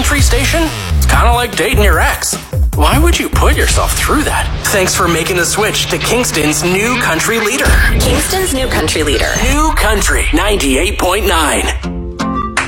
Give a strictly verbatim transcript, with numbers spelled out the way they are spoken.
country station? It's kind of like dating your ex. Why would you put yourself through that? Thanks for making the switch to Kingston's new country leader. Kingston's new country leader. New Country ninety-eight point nine.